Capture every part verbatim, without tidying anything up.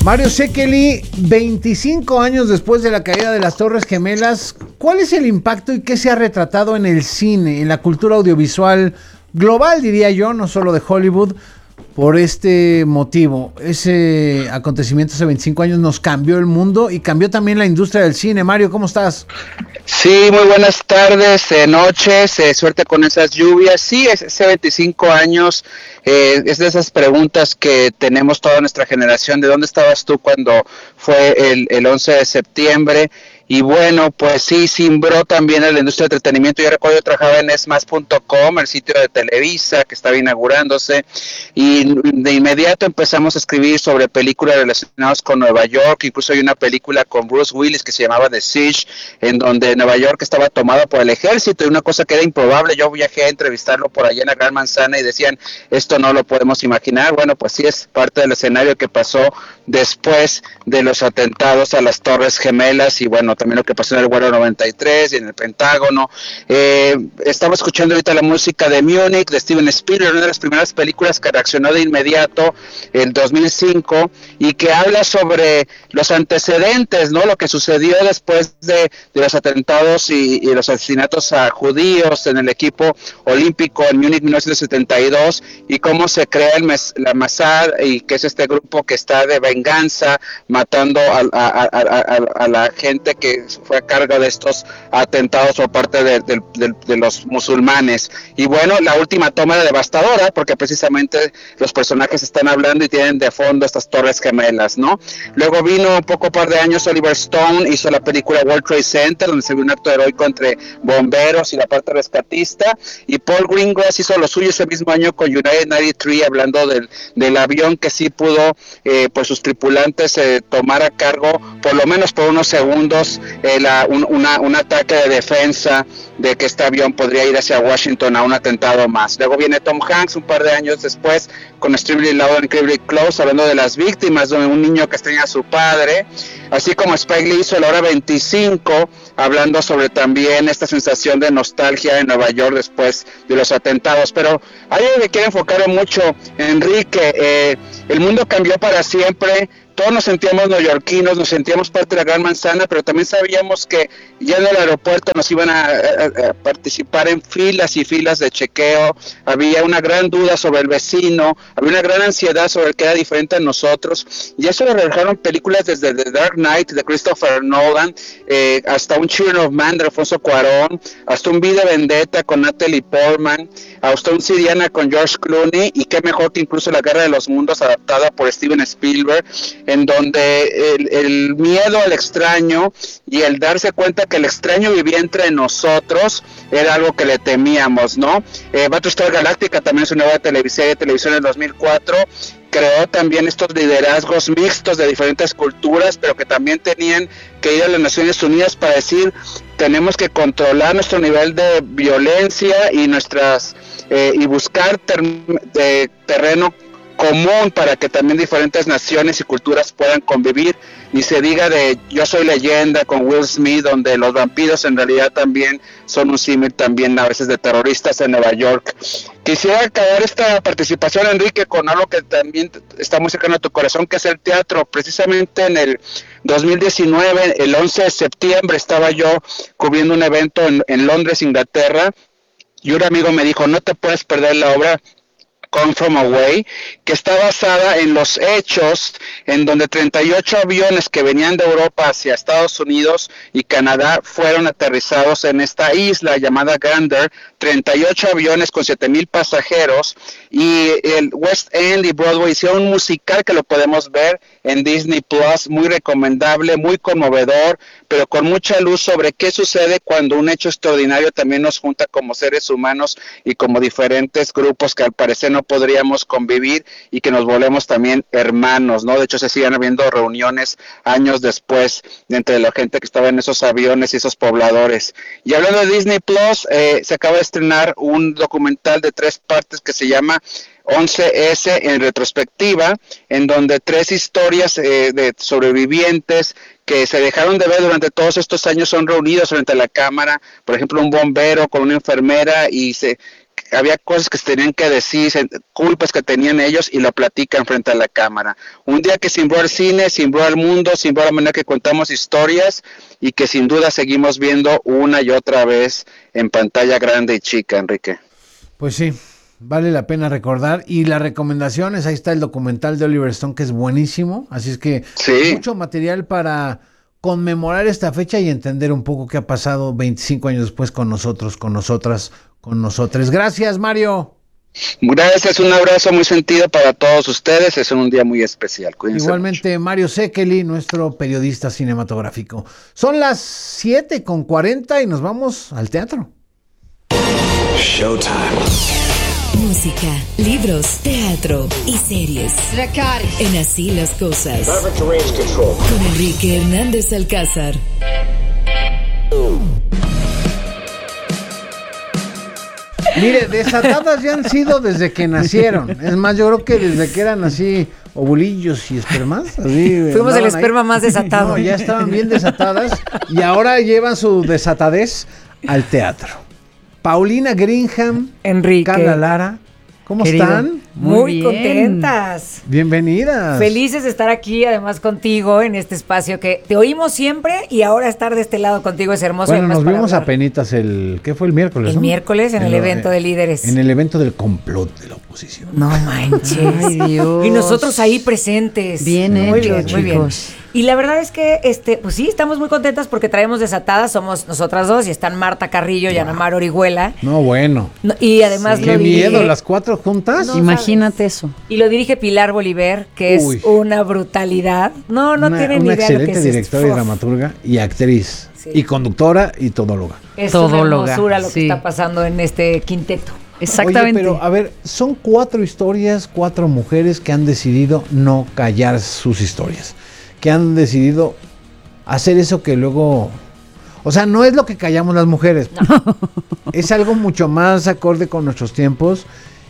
Mario Szekely, veinticinco años después de la caída de las Torres Gemelas, ¿cuál es el impacto y qué se ha retratado en el cine, en la cultura audiovisual global, diría yo, no solo de Hollywood, por este motivo? Ese acontecimiento hace veinticinco años nos cambió el mundo y cambió también la industria del cine. Mario, ¿cómo estás? Sí, muy buenas tardes, eh, noches, eh, suerte con esas lluvias. Sí, es, hace veinticinco años, eh, es de esas preguntas que tenemos toda nuestra generación. ¿De dónde estabas tú cuando fue el, el once de septiembre? Y bueno, pues sí, cimbró también a la industria del entretenimiento. Yo recuerdo que trabajaba en esmas punto com, el sitio de Televisa, que estaba inaugurándose, y de inmediato empezamos a escribir sobre películas relacionadas con Nueva York. Incluso hay una película con Bruce Willis que se llamaba The Siege, en donde Nueva York estaba tomada por el ejército, y una cosa que era improbable. Yo viajé a entrevistarlo por allá en la Gran Manzana y decían, esto no lo podemos imaginar. Bueno, pues sí, es parte del escenario que pasó después de los atentados a las Torres Gemelas, y bueno, también lo que pasó en el vuelo noventa y tres y en el Pentágono. Eh, estamos escuchando ahorita la música de Munich, de Steven Spielberg, una de las primeras películas que reaccionó de inmediato en dos mil cinco, y que habla sobre los antecedentes, ¿no? Lo que sucedió después de, de los atentados y, y los asesinatos a judíos en el equipo olímpico en Múnich mil novecientos setenta y dos, y cómo se crea el mes, la Mossad, y que es este grupo que está de venganza, matando a, a, a, a, a la gente que fue a cargo de estos atentados por parte de, de, de, de los musulmanes. Y bueno, la última toma era devastadora, porque precisamente los personajes están hablando y tienen de fondo estas Torres Gemelas, ¿no? Luego vino un poco par de años Oliver Stone, hizo la película World Trade Center, donde se vio un acto heroico entre bomberos y la parte rescatista, y Paul Greengrass hizo lo suyo ese mismo año con United noventa y tres, hablando del, del avión que sí pudo, eh, pues sus tripulantes eh, tomar a cargo, por lo menos por unos segundos, eh, la, un, una, un ataque de defensa de que este avión podría ir hacia Washington a un atentado más. Luego viene Tom Hanks un par de años después con Extremely Loud and Incredibly Close, hablando de las víctimas, de un niño que extraña a su padre, así como Spike Lee hizo La Hora veinticinco, hablando sobre también esta sensación de nostalgia en Nueva York después de los atentados. Pero hay algo que quiero enfocar mucho, Enrique. Eh, el mundo cambió para siempre. Todos nos sentíamos neoyorquinos, nos sentíamos parte de la Gran Manzana, pero también sabíamos que ya en el aeropuerto nos iban a, a, a participar en filas y filas de chequeo. Había una gran duda sobre el vecino, había una gran ansiedad sobre el que era diferente a nosotros, y eso lo reflejaron películas desde The Dark Knight de Christopher Nolan, eh, hasta un Children of Man de Alfonso Cuarón, hasta un V de Vendetta con Natalie Portman, hasta un Siriana con George Clooney, y qué mejor que incluso La Guerra de los Mundos adaptada por Steven Spielberg, en donde el, el miedo al extraño y el darse cuenta que el extraño vivía entre nosotros era algo que le temíamos, ¿no? Eh, Battlestar Galactica también es una nueva televisión de televisión en dos mil cuatro, creó también estos liderazgos mixtos de diferentes culturas, pero que también tenían que ir a las Naciones Unidas para decir, tenemos que controlar nuestro nivel de violencia y nuestras eh, y buscar ter, de terreno común para que también diferentes naciones y culturas puedan convivir. Ni se diga de Yo Soy Leyenda con Will Smith, donde los vampiros en realidad también son un símil también a veces de terroristas en Nueva York. Quisiera acabar esta participación, Enrique, con algo que también está muy cercano a tu corazón, que es el teatro. Precisamente en el dos mil diecinueve, el once de septiembre, estaba yo cubriendo un evento en, en Londres, Inglaterra, y un amigo me dijo, no te puedes perder la obra Come From Away, que está basada en los hechos en donde treinta y ocho aviones que venían de Europa hacia Estados Unidos y Canadá fueron aterrizados en esta isla llamada Gander, treinta y ocho aviones con siete mil pasajeros, y el West End y Broadway hicieron un musical que lo podemos ver en Disney Plus, muy recomendable, muy conmovedor, pero con mucha luz sobre qué sucede cuando un hecho extraordinario también nos junta como seres humanos y como diferentes grupos que al parecer no podríamos convivir, y que nos volvemos también hermanos, ¿no? De hecho se siguen habiendo reuniones años después de entre la gente que estaba en esos aviones y esos pobladores. Y hablando de Disney Plus, eh, se acaba de estrenar un documental de tres partes que se llama once ese en retrospectiva, en donde tres historias eh, de sobrevivientes que se dejaron de ver durante todos estos años son reunidos frente a la cámara. Por ejemplo, un bombero con una enfermera, y se había cosas que se tenían que decir, culpas que tenían ellos y lo platican frente a la cámara. Un día que cimbró el cine, cimbró el mundo, cimbró la manera que contamos historias y que sin duda seguimos viendo una y otra vez en pantalla grande y chica, Enrique. Pues sí, vale la pena recordar. Y las recomendaciones, ahí está el documental de Oliver Stone, que es buenísimo. Así es que sí. Mucho material para conmemorar esta fecha y entender un poco qué ha pasado veinticinco años después con nosotros, con nosotras, con nosotros. Gracias, Mario. Gracias, un abrazo muy sentido para todos ustedes, es un día muy especial. Cuídense Igualmente, mucho. Mario Sekeli, nuestro periodista cinematográfico. Son las siete con cuarenta y nos vamos al teatro. Showtime. Música, libros, teatro y series. En Así las Cosas. Con Enrique Hernández Alcázar. Mire, desatadas ya han sido desde que nacieron. Es más, yo creo que desde que eran así ovulillos y espermas. Así, fuimos el esperma ahí. Más desatado. No, ya estaban bien desatadas y ahora llevan su desatadez al teatro. Paulina Greenham, Enrique, Carla Lara, ¿cómo querido, están? Muy, muy contentas. Bienvenidas. Felices de estar aquí, además contigo, en este espacio que te oímos siempre y ahora estar de este lado contigo es hermoso. Bueno, nos vimos apenitas el, ¿qué fue el miércoles? El ¿no? miércoles en, en el lo, evento de líderes. En el evento del complot de la oposición. No manches. Ay, Dios. Y nosotros ahí presentes. Bien, muy hecho, bien, muy bien. Y la verdad es que, este, pues sí, estamos muy contentas porque traemos desatadas, somos nosotras dos y están Marta Carrillo y wow. Ana Mar Orihuela. No, bueno. No, y además sí. lo Qué dirige, miedo, las cuatro juntas. No, imagínate sabes. Eso. Y lo dirige Pilar Bolívar, que Uy. es una brutalidad. No, no una, tienen una idea lo que es. Una excelente directora y dramaturga y actriz. Sí. Y conductora y todóloga. Es todóloga. una hermosura lo sí. que está pasando en este quinteto. Exactamente. Oye, pero a ver, son cuatro historias, cuatro mujeres que han decidido no callar sus historias, que han decidido hacer eso que luego, o sea, no es lo que callamos las mujeres, no. Es algo mucho más acorde con nuestros tiempos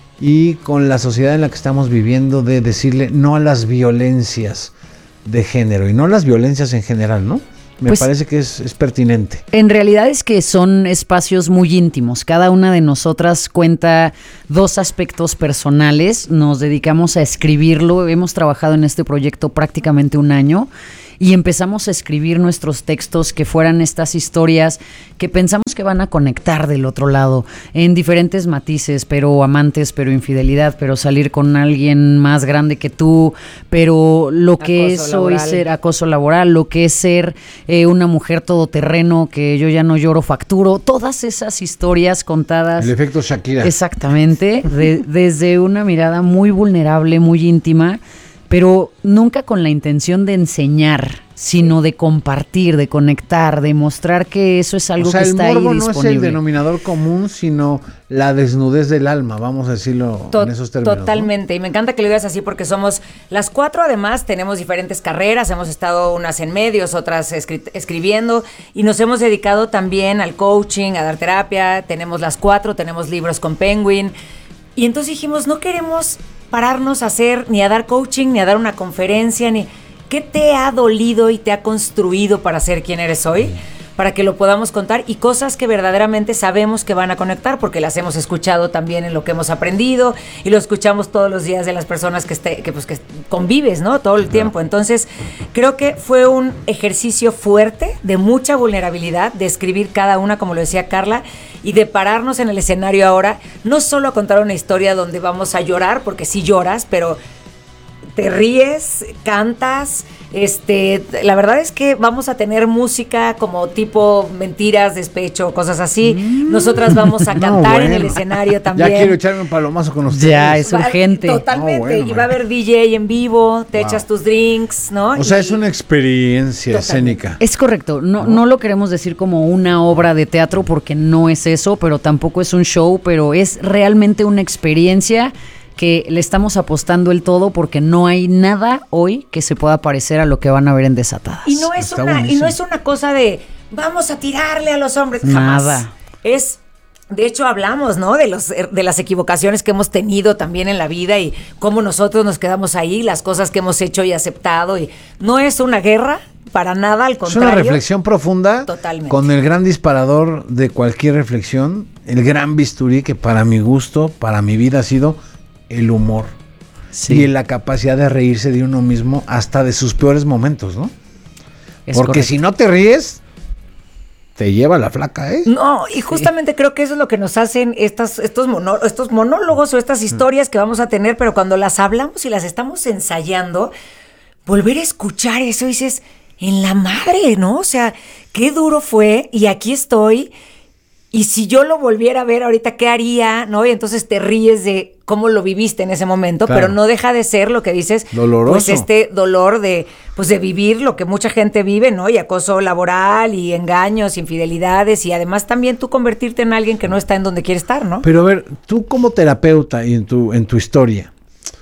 y con la sociedad en la que estamos viviendo, de decirle no a las violencias de género y no a las violencias en general, ¿no? Me pues, parece que es, es pertinente. En realidad es que son espacios muy íntimos. Cada una de nosotras cuenta dos aspectos personales. Nos dedicamos a escribirlo. Hemos trabajado en este proyecto prácticamente un año y empezamos a escribir nuestros textos que fueran estas historias que pensamos que van a conectar del otro lado en diferentes matices, pero amantes, pero infidelidad, pero salir con alguien más grande que tú, pero lo que acoso es hoy ser acoso laboral, lo que es ser eh, una mujer todoterreno, que yo ya no lloro, facturo, todas esas historias contadas. El efecto Shakira. Exactamente, de, desde una mirada muy vulnerable, muy íntima, pero nunca con la intención de enseñar, sino de compartir, de conectar, de mostrar que eso es algo, o sea, que está ahí disponible. El morbo no es el denominador común, sino la desnudez del alma, vamos a decirlo Tot- en esos términos. Totalmente, ¿no? Y me encanta que lo digas así porque somos las cuatro, además tenemos diferentes carreras, hemos estado unas en medios, otras escri- escribiendo y nos hemos dedicado también al coaching, a dar terapia, tenemos las cuatro, tenemos libros con Penguin y entonces dijimos, no queremos pararnos a hacer, ni a dar coaching, ni a dar una conferencia, ni... ¿Qué te ha dolido y te ha construido para ser quien eres hoy? Para que lo podamos contar y cosas que verdaderamente sabemos que van a conectar porque las hemos escuchado también en lo que hemos aprendido y lo escuchamos todos los días de las personas que, esté, que, pues, que convives, ¿no? Todo el tiempo. Entonces, creo que fue un ejercicio fuerte, de mucha vulnerabilidad, de escribir cada una, como lo decía Carla, y de pararnos en el escenario ahora, no solo a contar una historia donde vamos a llorar, porque sí lloras, pero te ríes, cantas, este, la verdad es que vamos a tener música como tipo mentiras, despecho, cosas así. Mm. Nosotras vamos a cantar no, bueno. en el escenario también. Ya quiero echarme un palomazo con ustedes. Ya, es urgente. Totalmente, no, bueno, y va a haber D J en vivo, te wow. echas tus drinks, ¿no? O sea, y, es una experiencia totalmente. escénica. Es correcto, no, no lo queremos decir como una obra de teatro porque no es eso, pero tampoco es un show, pero es realmente una experiencia que le estamos apostando el todo porque no hay nada hoy que se pueda parecer a lo que van a ver en Desatadas. Y no es, una, y no es una cosa de vamos a tirarle a los hombres, jamás. Nada. Es De hecho, hablamos, ¿no? De los de las equivocaciones que hemos tenido también en la vida y cómo nosotros nos quedamos ahí, las cosas que hemos hecho y aceptado. Y no es una guerra, para nada, al contrario. Es una reflexión profunda. Totalmente. Con el gran disparador de cualquier reflexión, el gran bisturí que para mi gusto, para mi vida ha sido el humor. Sí. Y la capacidad de reírse de uno mismo hasta de sus peores momentos, ¿no? Es Porque correcto. Si no te ríes, te lleva la flaca, ¿eh? No, y justamente sí. creo que eso es lo que nos hacen estas, estos, monó, estos monólogos o estas historias que vamos a tener, pero cuando las hablamos y las estamos ensayando, volver a escuchar eso, dices, en la madre, ¿no? O sea, qué duro fue y aquí estoy. Y si yo lo volviera a ver ahorita, ¿qué haría? ¿No? Y entonces te ríes de cómo lo viviste en ese momento, claro. pero no deja de ser lo que dices, doloroso. Pues este dolor de, pues de vivir lo que mucha gente vive, ¿no? Y acoso laboral y engaños, infidelidades y además también tú convertirte en alguien que no está en donde quiere estar, ¿no? Pero a ver, tú como terapeuta y en tu, en tu historia,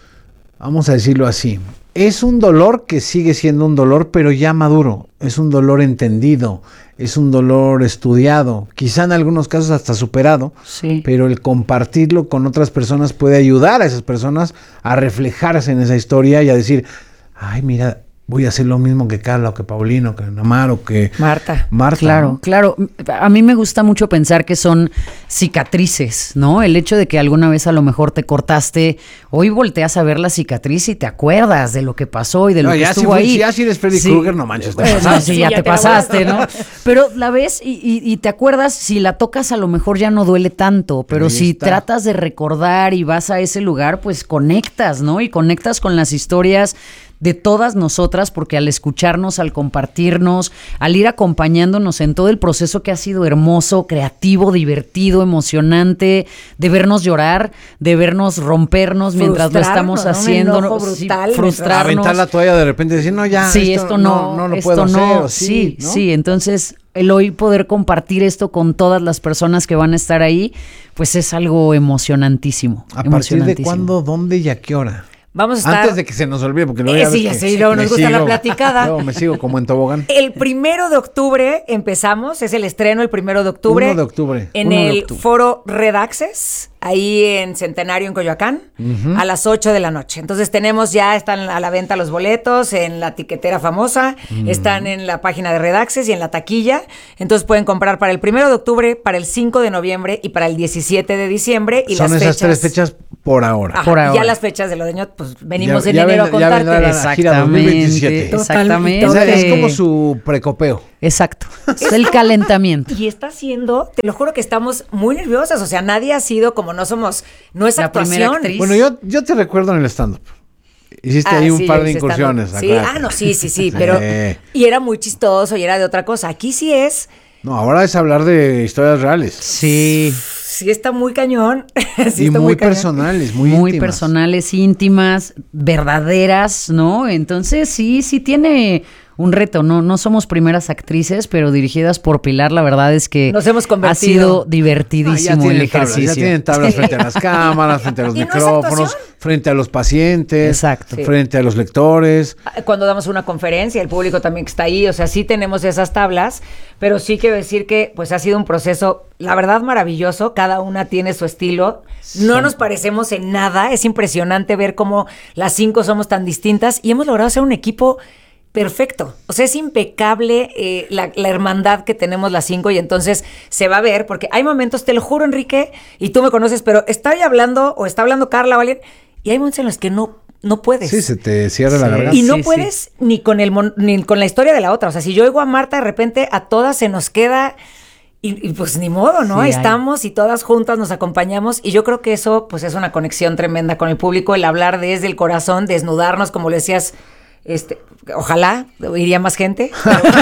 vamos a decirlo así, es un dolor que sigue siendo un dolor, pero ya maduro, es un dolor entendido, es un dolor estudiado, quizá en algunos casos hasta superado, sí. pero el compartirlo con otras personas puede ayudar a esas personas a reflejarse en esa historia y a decir, ay, mira, voy a hacer lo mismo que Carla, o que Paulino, que Namar, o que Marta. Marta. Claro, ¿no? claro. A mí me gusta mucho pensar que son cicatrices, ¿no? El hecho de que alguna vez a lo mejor te cortaste, hoy volteas a ver la cicatriz y te acuerdas de lo que pasó y de lo no, que ya estuvo si ahí. Si ya si eres Freddy sí. Krueger, no manches, te bueno, pasaste. Sí, ya, ya te, te pasaste, ¿no? Pero la ves y, y, y te acuerdas, si la tocas a lo mejor ya no duele tanto, pero, pero si está. Tratas de recordar y vas a ese lugar, pues conectas, ¿no? Y conectas con las historias de todas nosotras, porque al escucharnos, al compartirnos, al ir acompañándonos en todo el proceso que ha sido hermoso, creativo, divertido, emocionante, de vernos llorar, de vernos rompernos mientras lo estamos ¿no? haciendo, un enojo brutal, sí, frustrarnos. Aventar la toalla de repente y decir, no, ya, sí, esto, esto no, no, no lo esto puedo no, hacer. O sí, sí, ¿no? sí, entonces el hoy poder compartir esto con todas las personas que van a estar ahí, pues es algo emocionantísimo. ¿A emocionantísimo. partir de cuándo, dónde y a qué hora? Vamos a estar... Antes de que se nos olvide, porque luego eh, ya sí, ves ya que sé, y luego nos gusta sigo, la platicada. Luego me sigo como en tobogán. El primero de octubre empezamos, es el estreno el primero de octubre. uno de octubre. En uno de el octubre. Foro Red Access, ahí en Centenario, en Coyoacán, uh-huh. a las ocho de la noche. Entonces tenemos ya, están a la venta los boletos en la tiquetera famosa, uh-huh. están en la página de Red Access y en la taquilla. Entonces pueden comprar para el primero de octubre, para el cinco de noviembre y para el diecisiete de diciembre. Y Son las esas fechas, tres fechas por ahora. Ajá, por ahora. Y ya las fechas de lo de año, pues venimos ya, en ya enero ven, a contarte. Ya vendrá la gira dos mil veintisiete. Exactamente. O sea, es como su precopeo. Exacto. Es el calentamiento. Y está siendo, te lo juro que estamos muy nerviosas. O sea, nadie ha sido como no somos, no es La actuación. actriz. Bueno, yo, yo te recuerdo en el stand-up. Hiciste Ah, ahí un sí, par yo de hice incursiones. stand-up. Sí, acuérdate. ah, no, sí, sí, sí, pero... Sí. Y era muy chistoso y era de otra cosa. Aquí sí es... No, ahora es hablar de historias reales. Sí. Sí está muy cañón. sí y está muy, muy cañón. personales, muy, Muy íntimas. personales, íntimas, verdaderas, ¿no? Entonces sí, sí tiene un reto. No, no somos primeras actrices, pero dirigidas por Pilar, la verdad es que Nos hemos ha convertido. sido divertidísimo Ah, ya el tienen tablas, ejercicio. ya tienen tablas frente a las cámaras, frente a los Y no es micrófonos, actuación. frente a los pacientes, Exacto. Sí. frente a los lectores. Cuando damos una conferencia, el público también que está ahí, o sea, sí tenemos esas tablas, pero sí quiero decir que pues ha sido un proceso, la verdad, maravilloso, cada una tiene su estilo, no nos parecemos en nada, es impresionante ver cómo las cinco somos tan distintas y hemos logrado ser un equipo perfecto, o sea, es impecable eh, la, la hermandad que tenemos las cinco y entonces se va a ver, porque hay momentos, te lo juro, Enrique, y tú me conoces, pero estoy hablando, o está hablando Carla, ¿vale? Y hay momentos en los que no, no puedes. Sí, se te cierra la Sí. garganta. Y no Sí, puedes sí. ni con el mon- ni con la historia de la otra. O sea, si yo oigo a Marta, de repente a todas se nos queda y, y pues ni modo, ¿no? Sí, hay. Estamos y todas juntas nos acompañamos y yo creo que eso pues es una conexión tremenda con el público, el hablar desde el corazón, desnudarnos, como le decías, este, ojalá iría más gente.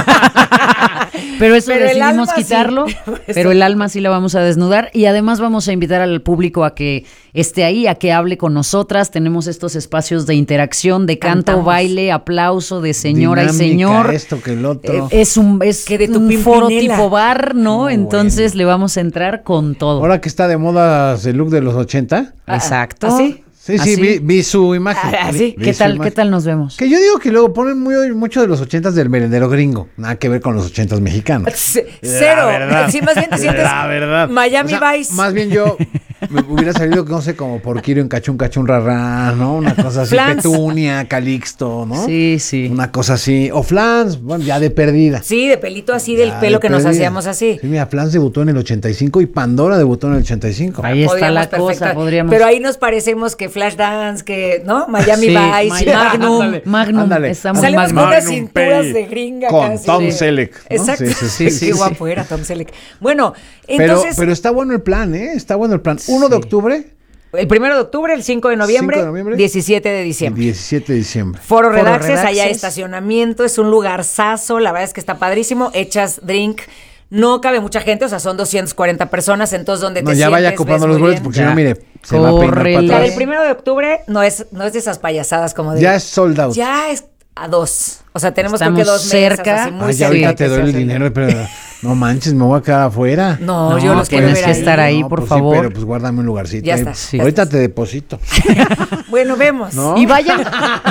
Pero eso Pero el decidimos alma quitarlo, sí. pero el alma sí la vamos a desnudar y además vamos a invitar al público a que esté ahí, a que hable con nosotras. Tenemos estos espacios de interacción, de canto, Cantamos. baile, aplauso, de señora Dinámica, y señor. esto que el otro. Es un, es Que de tu un foro Pimpinela. tipo bar, ¿no? No, Entonces le vamos a entrar con todo. Ahora que está de moda el look de los ochenta. Exacto. ¿Ah, sí? Sí, sí, ¿Así? vi, vi su imagen. Ah, ¿sí? Vi ¿Qué su tal, imagen. ¿Qué tal nos vemos? Que yo digo que luego ponen muy, mucho de los ochentas del merendero gringo. Nada que ver con los ochentas mexicanos. C- Cero. La verdad. Sí, más bien te sientes La verdad. Miami O sea, Vice. Más bien yo me hubiera salido, no sé, como por Kiro en Cachún Cachún Rarra, ¿no? Una cosa así. Flans. Petunia, Calixto, ¿no? Sí, sí. Una cosa así. O Flans, bueno, ya de perdida. Sí, de pelito así del Ya pelo de que nos perdida. hacíamos así. Sí, mira, Flans debutó en el ochenta y cinco y Pandora debutó en el ochenta y cinco. Ahí está Podríamos la cosa, perfecta- podríamos. Pero ahí nos parecemos que Flashdance, que, ¿no? Miami Sí, Vice, Ma- Magnum. Ándale. Magnum, Ándale. estamos Salimos Magnum. con unas Magnum cinturas Pay de gringa con casi Tom de- Selleck, ¿no? Exacto. Sí, sí, sí, sí, Qué sí. guapo era Tom Selleck. Bueno, Pero, entonces, pero está bueno el plan, ¿eh? Está bueno el plan. uno de Sí. octubre, el primero de octubre, el cinco de noviembre, cinco de noviembre, diecisiete de diciembre. diecisiete de diciembre. Foro Foro Redaxes, Redaxes. allá hay estacionamiento, es un lugarzazo, la verdad es que está padrísimo, echas drink, no cabe mucha gente, o sea, son doscientas cuarenta personas, entonces donde No, te ya vaya sientes, comprando ves los muy boletos bien. porque si Ya. no, mire, se va a peinar Córrele. para La del atrás. primero de octubre no es, no es de esas payasadas como de... Ya es sold out. Ya es a dos. O sea, tenemos Estamos creo que dos cerca. mesas así muy Ay, ya cerca ahorita que te se doy el hace. dinero, pero no manches, me voy a quedar afuera. No, No, yo los quiero tienes ver que ahí. estar ahí, No, por pues favor. Sí, pero pues guárdame un lugarcito. Ya ahí. está, Sí. ya Ahorita estás. te deposito. Bueno, vemos. ¿No? Y vayan.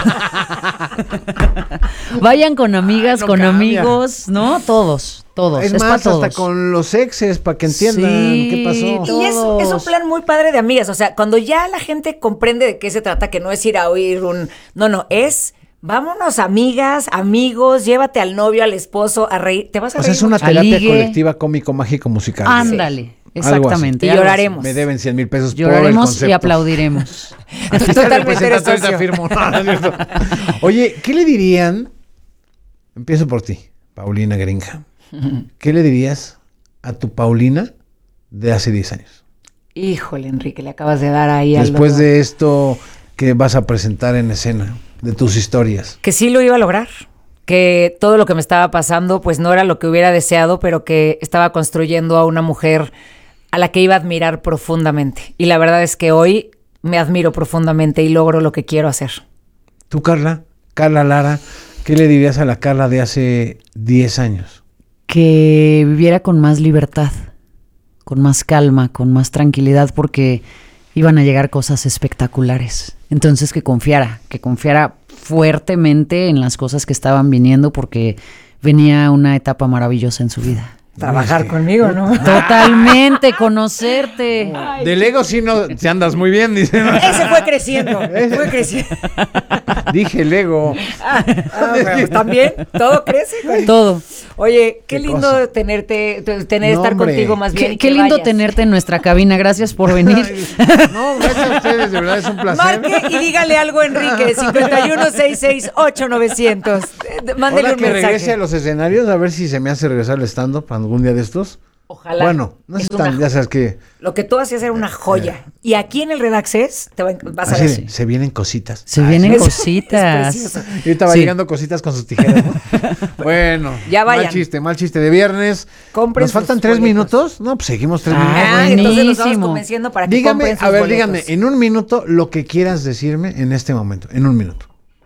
Vayan con amigas, no con cambia. amigos, ¿no? Todos, todos. Es Es, más, para todos. hasta con los exes, para que entiendan Sí. qué pasó. Y es, Todos. es un plan muy padre de amigas. O sea, cuando ya la gente comprende de qué se trata, que no es ir a oír un. No, no, es. Vámonos, amigas, amigos, llévate al novio, al esposo, a reír. Te vas a O sea, reír. es una mucho. terapia Aligue. colectiva cómico, mágico, musical. Ándale, Algo exactamente. Y algo así. lloraremos. Me deben cien mil pesos por el Lloraremos concepto. y aplaudiremos. Aquí está el Totalmente eres representante, ahorita socio. firmo. No, no es cierto. Oye, ¿qué le dirían? Empiezo por ti, Paulina Grinja. ¿Qué le dirías a tu Paulina de hace diez años? Híjole, Enrique, le acabas de dar ahí al Después lodo. de esto que vas a presentar en escena, de tus historias. Que sí lo iba a lograr. Que todo lo que me estaba pasando, pues no era lo que hubiera deseado, pero que estaba construyendo a una mujer a la que iba a admirar profundamente. Y la verdad es que hoy me admiro profundamente y logro lo que quiero hacer. Tú, Carla, Carla Lara, ¿qué le dirías a la Carla de hace diez años? Que viviera con más libertad, con más calma, con más tranquilidad, porque iban a llegar cosas espectaculares. Entonces que confiara, que confiara fuertemente en las cosas que estaban viniendo, porque venía una etapa maravillosa en su vida. Trabajar conmigo, ¿no? Totalmente, conocerte. Del ego sí no, si andas muy bien, dice. Ese fue creciendo, fue creciendo. Dije el ego. Ah, bueno, pues también, todo crece, güey. Todo. Oye, qué, Qué lindo cosa. tenerte, te- tener, No, estar hombre. contigo más bien. Qué, y qué que lindo vayas. tenerte en nuestra cabina. Gracias por venir. No, gracias a ustedes, de verdad es un placer. Marque y dígale algo a Enrique, cincuenta y uno, sesenta y seis, ocho novecientos. Eh, Mándele Ahora un que regrese mensaje. a los escenarios, a ver si se me hace regresar al stand-up algún día de estos. Ojalá. Bueno, no Es es tan, una- ya sabes que Lo que tú haces era una joya. Y aquí en el Redaxes te va- vas a así ver. de, se vienen cositas. Se Ay, vienen es- cositas. es precioso. Y ahorita va Sí. llegando cositas con sus tijeras, ¿no? Bueno, Ya vayan. mal chiste, mal chiste de viernes. Compren ¿Nos faltan sus tres boletos. minutos? No, pues seguimos tres Ah, minutos. Ah, entonces los vamos buenísimo. convenciendo para que Dígame, compren sus a ver, boletos. díganme en un minuto lo que quieras decirme en este momento. En un minuto.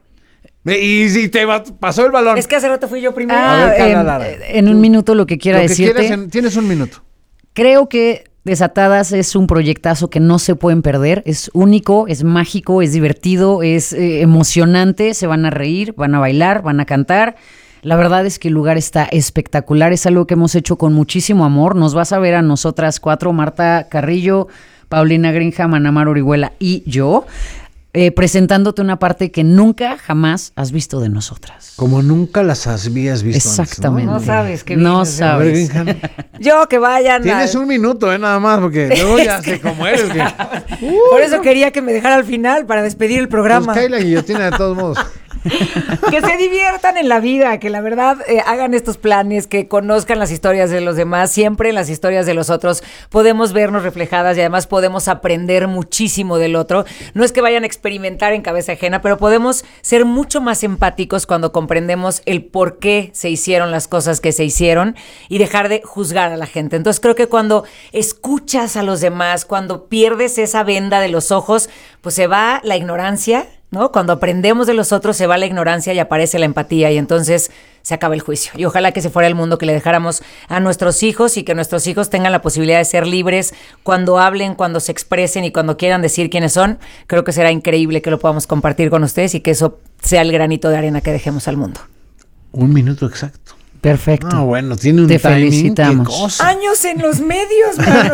Y si te va- pasó el balón. Es que hace rato fui yo primero. A Ah, ver, Carla em, Lara. en un minuto lo que quiera lo que decirte. quieras, en- tienes un minuto. Creo que Desatadas es un proyectazo que no se pueden perder. Es único, es mágico, es divertido, es eh, emocionante. Se van a reír, van a bailar, van a cantar. La verdad es que el lugar está espectacular. Es algo que hemos hecho con muchísimo amor. Nos vas a ver a nosotras cuatro, Marta Carrillo, Paulina Grinja, Manamar Orihuela y yo, eh, presentándote una parte que nunca, jamás has visto de nosotras. Como nunca las habías visto antes, ¿no? Exactamente. No sabes qué No vienes, A ver, sabes. Grinjan. Yo que vayan. Tienes a- un minuto, eh, nada más, porque luego ya sé cómo eres. Que, Por eso quería que me dejara al final para despedir el pues programa. cae la guillotina de todos modos. Que se diviertan en la vida, que la verdad eh, hagan estos planes, que conozcan las historias de los demás. Siempre en las historias de los otros podemos vernos reflejadas y además podemos aprender muchísimo del otro. No es que vayan a experimentar en cabeza ajena, pero podemos ser mucho más empáticos cuando comprendemos el por qué se hicieron las cosas que se hicieron y dejar de juzgar a la gente. Entonces creo que cuando escuchas a los demás, cuando pierdes esa venda de los ojos, pues se va la ignorancia ¿no? Cuando aprendemos de los otros se va la ignorancia y aparece la empatía y entonces se acaba el juicio. Y ojalá que ese fuera el mundo que le dejáramos a nuestros hijos y que nuestros hijos tengan la posibilidad de ser libres cuando hablen, cuando se expresen y cuando quieran decir quiénes son. Creo que será increíble que lo podamos compartir con ustedes y que eso sea el granito de arena que dejemos al mundo. Un minuto exacto. Perfecto. Ah, bueno, tiene un Te timing, felicitamos. qué cosa. Años en los medios, mano.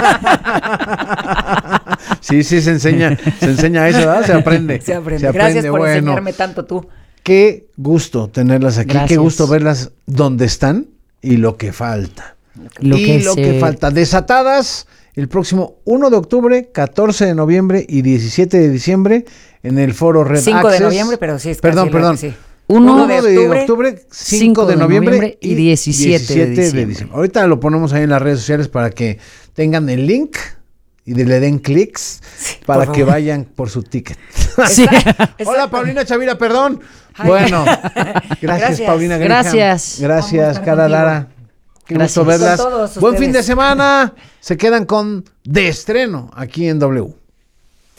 Sí, sí, se enseña, se enseña eso, ¿verdad? Se aprende. Se aprende. Se Gracias aprende. por Bueno, enseñarme tanto tú. qué gusto tenerlas aquí, Gracias. qué gusto verlas donde están y lo que falta. Lo y que lo se- que falta. Desatadas el próximo uno de octubre, catorce de noviembre y diecisiete de diciembre en el foro Red cinco de Access. noviembre, pero sí es Perdón, casi lo perdón. que sí. Uno uno de octubre, cinco de noviembre y diecisiete de diciembre. Ahorita lo ponemos ahí en las redes sociales para que tengan el link y de- le den clics para por que favor. vayan por su ticket. Sí. Hola Paulina Chavira, perdón. Bueno, gracias, Gracias. Paulina Graham. Gracias. Vamos a Gracias, estar Cara contigo. Lara. Qué Gracias. gusto verlas. Con todos Buen fin de ustedes. semana. Se quedan con De Estreno aquí en W.